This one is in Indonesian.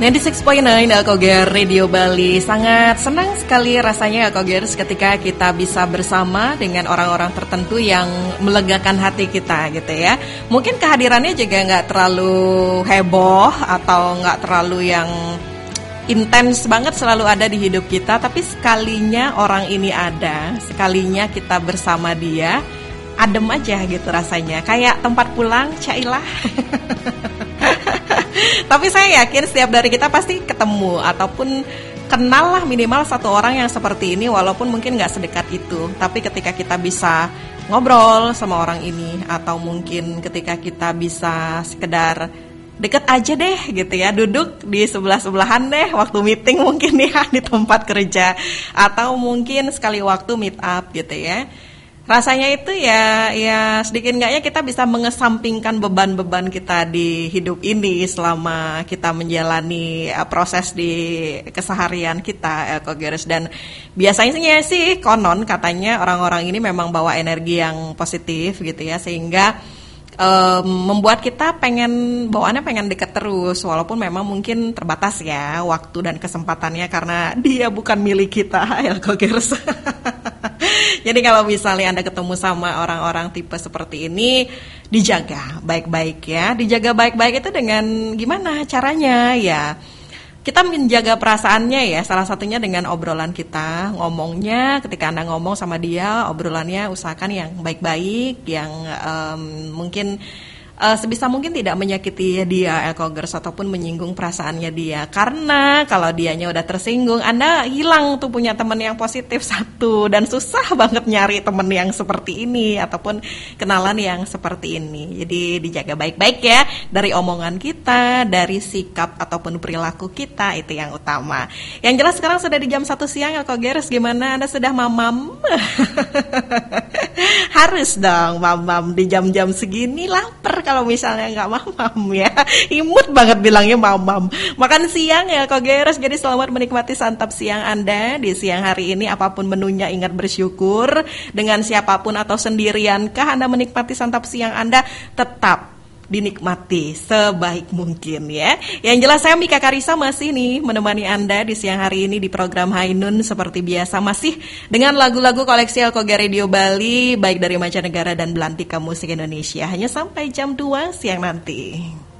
96.9 Alkoger Radio Bali. Sangat senang sekali rasanya Alkogers ketika kita bisa bersama dengan orang-orang tertentu yang melegakan hati kita gitu ya. Mungkin kehadirannya juga nggak terlalu heboh atau nggak terlalu yang intens banget selalu ada di hidup kita, tapi sekalinya orang ini ada, sekalinya kita bersama dia, adem aja gitu rasanya, kayak tempat pulang, cailah. Tapi saya yakin setiap dari kita pasti ketemu ataupun kenal lah minimal satu orang yang seperti ini, walaupun mungkin gak sedekat itu. Tapi ketika kita bisa ngobrol sama orang ini, atau mungkin ketika kita bisa sekedar deket aja deh gitu ya, duduk di sebelah-sebelahan deh waktu meeting mungkin ya di tempat kerja, atau mungkin sekali waktu meet up gitu ya. Rasanya itu ya sedikit enggaknya kita bisa mengesampingkan beban-beban kita di hidup ini selama kita menjalani proses di keseharian kita, Alkogers. Dan biasanya sih konon katanya orang-orang ini memang bawa energi yang positif gitu ya, sehingga membuat kita bawaannya pengen deket terus, walaupun memang mungkin terbatas ya waktu dan kesempatannya karena dia bukan milik kita, Alkogers. Jadi kalau misalnya Anda ketemu sama orang-orang tipe seperti ini, dijaga baik-baik ya. Dijaga baik-baik itu dengan gimana caranya ya? Kita menjaga perasaannya ya, salah satunya dengan obrolan kita, ngomongnya ketika Anda ngomong sama dia, obrolannya usahakan yang baik-baik, yang mungkin sebisa mungkin tidak menyakiti dia, Alkogers, ataupun menyinggung perasaannya dia. Karena kalau dianya udah tersinggung, Anda hilang tuh punya teman yang positif satu, dan susah banget nyari teman yang seperti ini ataupun kenalan yang seperti ini. Jadi dijaga baik-baik ya, dari omongan kita, dari sikap ataupun perilaku kita, itu yang utama. Yang jelas sekarang sudah di jam 1 siang, Alkogers, gimana? Anda sudah mamam? Harus dong mamam di jam-jam segini, lapar kalau misalnya nggak mamam ya. Imut banget bilangnya mamam. Makan siang ya Alkogers, jadi selamat menikmati santap siang Anda di siang hari ini. Apapun menunya ingat bersyukur. Dengan siapapun atau sendiriankah Anda menikmati santap siang Anda, tetap dinikmati sebaik mungkin ya. Yang jelas saya Mika Karisa masih nih menemani Anda di siang hari ini di program High Noon seperti biasa, masih dengan lagu-lagu koleksi Alkoger Radio Bali baik dari mancanegara dan belantika musik Indonesia, hanya sampai jam 2 siang nanti.